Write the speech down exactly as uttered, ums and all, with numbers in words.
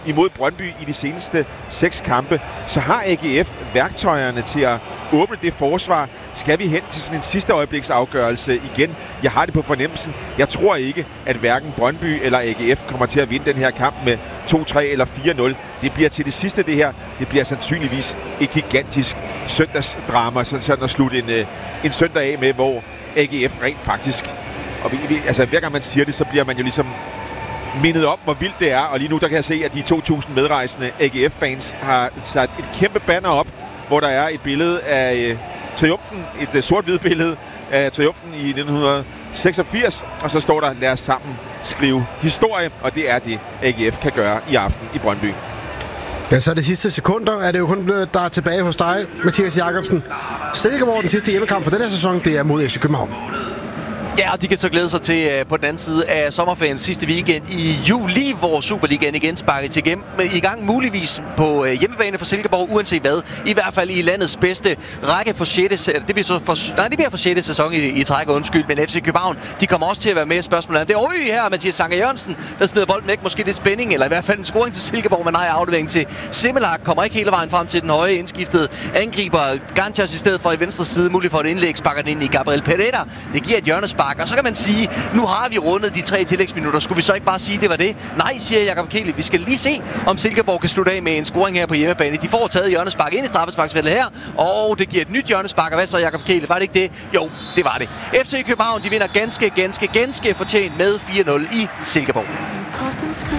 imod Brøndby i de seneste seks kampe, så har A G F værktøjerne til at åbne det forsvar. Skal vi hen til sådan en sidste øjebliksafgørelse igen? Jeg har det på fornemmelsen. Jeg tror ikke, at hverken Brøndby eller A G F kommer til at vinde den her kamp med to tre eller fire nul. Det bliver til det sidste, det her. Det bliver sandsynligvis et gigantisk søndagsdrama, sådan sådan at slutte en, en søndag af med, hvor A G F rent faktisk... Og vi, vi, altså, hver gang man siger det, så bliver man jo ligesom mindet om, hvor vildt det er. Og lige nu, der kan jeg se, at de to tusind medrejsende A G F-fans har sat et kæmpe banner op, hvor der er et billede af øh, triumfen, et øh, sort-hvid billede af triumfen i nitten seksogfirs. Og så står der, lad os sammen skrive historie, og det er det, A G F kan gøre i aften i Brøndby. Ja, så de sidste sekunder er det jo kun, der er tilbage hos dig, Mathias Jakobsen. Silkeborg, den sidste hjemmekamp for den her sæson, det er mod F C København. Ja, og de kan så glæde sig til uh, på den anden side af sommerferien sidste weekend i juli, hvor Superligaen igen sparker til igen, i gang muligvis på uh, hjemmebane for Silkeborg, uanset hvad. I hvert fald i landets bedste række for sjette det bliver så for, nej, det bliver for sjette sæson i, i træk, undskyld, men F C København, de kommer også til at være med i spørgsmålet om det. Øj, her Mathias Sanker Jørgensen, der smider bolden væk, måske lidt spænding, eller i hvert fald en scoring til Silkeborg, men nej, aflevering til Simmelak, kommer ikke hele vejen frem til den høje indskiftede angriber. Ganchas i stedet for i venstre side, muligt for et indlæg, sparker den ind i Gabriel Pereira. Det giver et hjørnespark. Og så kan man sige, nu har vi rundet de tre tillægsminutter. Skulle vi så ikke bare sige, det var det? Nej, siger Jakob Kiel. Vi skal lige se, om Silkeborg kan slutte af med en scoring her på hjemmebane. De får taget hjørnespark ind i straffesparksfeltet her, og det giver et nyt hjørnespark. Og hvad så, Jakob Kiel? Var det ikke det? Jo, det var det. F C København, de vinder ganske, ganske, ganske fortjent med fire nul i Silkeborg.